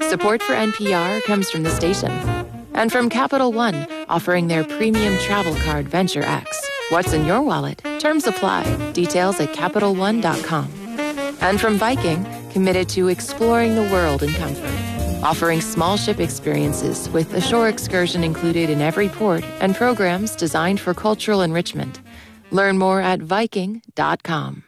Support for NPR comes from the station and from Capital One, offering their premium travel card Venture X. What's in your wallet? Terms apply. Details at CapitalOne.com. And from Viking, committed to exploring the world in comfort, offering small ship experiences with a shore excursion included in every port and programs designed for cultural enrichment. Learn more at Viking.com.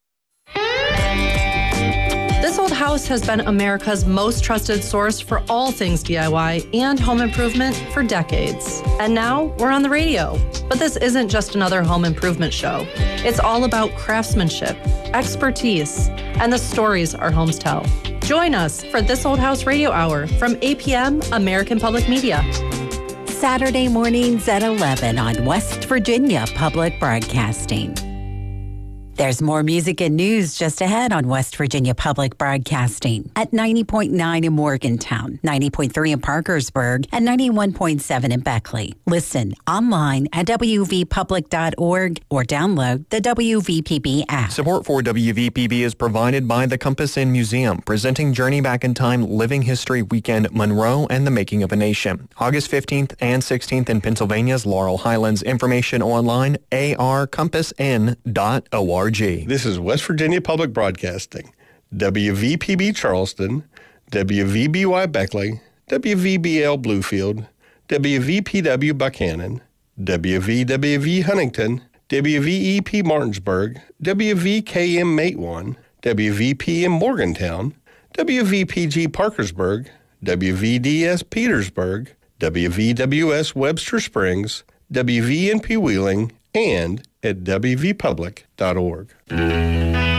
This Old House has been America's most trusted source for all things DIY and home improvement for decades. And now we're on the radio. But this isn't just another home improvement show. It's all about craftsmanship, expertise, and the stories our homes tell. Join us for This Old House Radio Hour from 8 p.m. American Public Media. Saturday mornings at 11 on West Virginia Public Broadcasting. There's more music and news just ahead on West Virginia Public Broadcasting at 90.9 in Morgantown, 90.3 in Parkersburg, and 91.7 in Beckley. Listen online at wvpublic.org or download the WVPB app. Support for WVPB is provided by the Compass Inn Museum, presenting Journey Back in Time Living History Weekend Monroe and the Making of a Nation. August 15th and 16th in Pennsylvania's Laurel Highlands. Information online, arcompassinn.org. This is West Virginia Public Broadcasting, WVPB Charleston, WVBY Beckley, WVBL Bluefield, WVPW Buchanan, WVWV Huntington, WVEP Martinsburg, WVKM Matewan, WVPM Morgantown, WVPG Parkersburg, WVDS Petersburg, WVWS Webster Springs, WVNP Wheeling, and at wvpublic.org.